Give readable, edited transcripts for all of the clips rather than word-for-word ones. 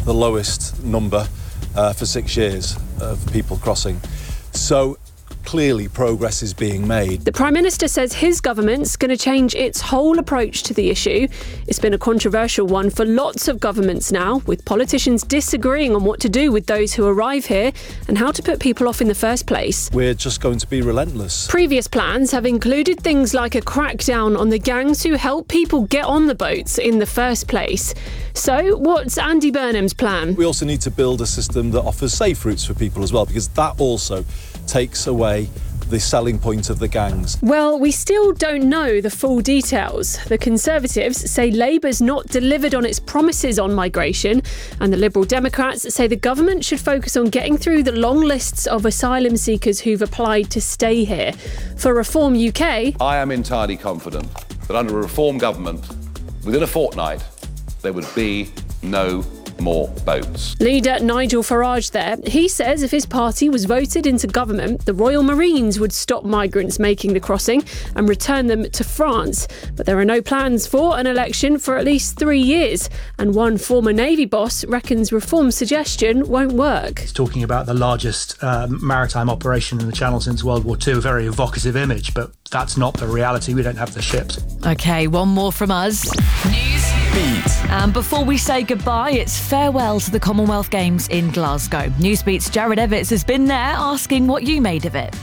the lowest number for 6 years of people crossing. So clearly progress is being made. The Prime Minister says his government's going to change its whole approach to the issue. It's been a controversial one for lots of governments now, with politicians disagreeing on what to do with those who arrive here and how to put people off in the first place. We're just going to be relentless. Previous plans have included things like a crackdown on the gangs who help people get on the boats in the first place. So, what's Andy Burnham's plan? We also need to build a system that offers safe routes for people as well, because that also takes away the selling point of the gangs. Well, we still don't know the full details. The Conservatives say Labour's not delivered on its promises on migration, and the Liberal Democrats say the government should focus on getting through the long lists of asylum seekers who've applied to stay here. For Reform UK, I am entirely confident that under a Reform government, within a fortnight, there would be no more boats. Leader Nigel Farage there. He says if his party was voted into government, the Royal Marines would stop migrants making the crossing and return them to France. But there are no plans for an election for at least 3 years. And one former Navy boss reckons Reform's suggestion won't work. He's talking about the largest maritime operation in the Channel since World War II, a very evocative image, but that's not the reality. We don't have the ships. OK, one more from us. News Beat. And before we say goodbye, it's farewell to the Commonwealth Games in Glasgow. Newsbeat's Jared Evans has been there asking what you made of it.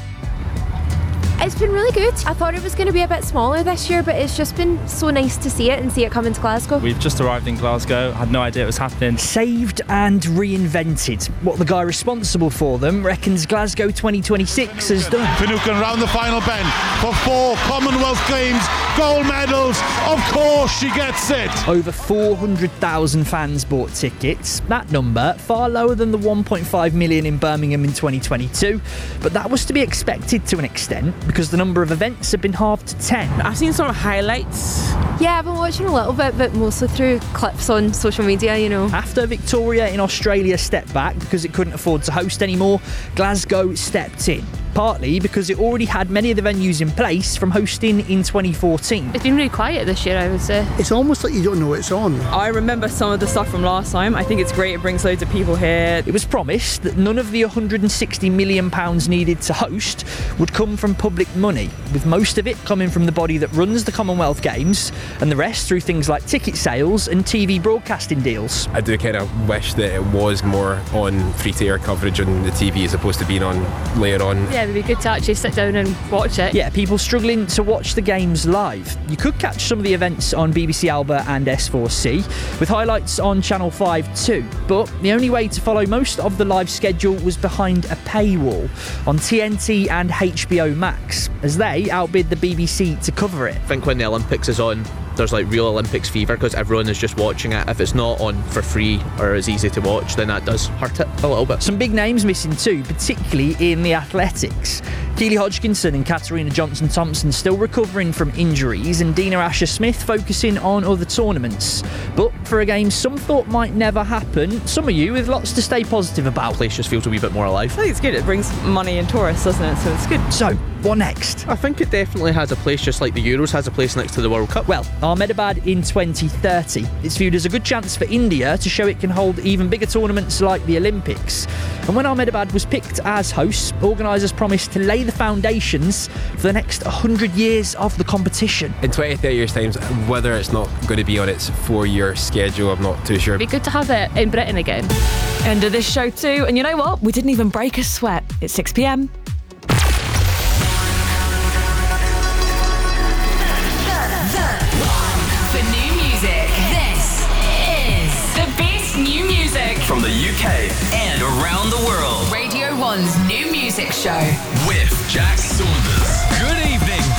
It's been really good. I thought it was going to be a bit smaller this year, but it's just been so nice to see it and see it come into Glasgow. We've just arrived in Glasgow, had no idea it was happening. Saved and reinvented. What the guy responsible for them reckons Glasgow 2026 has done. Finucane round the final bend for 4 Commonwealth Games gold medals. Of course she gets it. Over 400,000 fans bought tickets. That number far lower than the 1.5 million in Birmingham in 2022, but that was to be expected to an extent, because the number of events have been halved to 10. I've seen some highlights. Yeah, I've been watching a little bit, but mostly through clips on social media, you know. After Victoria in Australia stepped back because it couldn't afford to host anymore, Glasgow stepped in. Partly because it already had many of the venues in place from hosting in 2014. It's been really quiet this year, I would say. It's almost like you don't know it's on. I remember some of the stuff from last time. I think it's great, it brings loads of people here. It was promised that none of the £160 million needed to host would come from public money, with most of it coming from the body that runs the Commonwealth Games, and the rest through things like ticket sales and TV broadcasting deals. I do kind of wish that it was more on free-to-air coverage on the TV as opposed to being on later on. Yeah, it'd be good to actually sit down and watch it. Yeah, people struggling to watch the games live. You could catch some of the events on BBC Alba and S4C, with highlights on Channel 5 too. But the only way to follow most of the live schedule was behind a paywall on TNT and HBO Max, as they outbid the BBC to cover it. I think when the Olympics is on, there's like real Olympics fever because everyone is just watching it. If it's not on for free or is easy to watch, then that does hurt it a little bit. Some big names missing too, particularly in the athletics. Keely Hodgkinson and Katarina Johnson-Thompson still recovering from injuries, and Dina Asher-Smith focusing on other tournaments. But for a game some thought might never happen, some of you with lots to stay positive about. The place just feels a wee bit more alive. I think it's good, it brings money and tourists, doesn't it? So it's good. So, what next? I think it definitely has a place, just like the Euros has a place next to the World Cup. Well, Ahmedabad in 2030. It's viewed as a good chance for India to show it can hold even bigger tournaments like the Olympics. And when Ahmedabad was picked as host, organisers promised to lay the foundations for the next 100 years of the competition. In 20, 30 years' time, whether it's not going to be on its 4-year schedule, I'm not too sure. It'd be good to have it in Britain again. End of this show too, and you know what? We didn't even break a sweat. It's 6 p.m. For new music, this is the best new music from the UK and around the world. Radio 1's new music show with Jack Saunders. Good evening.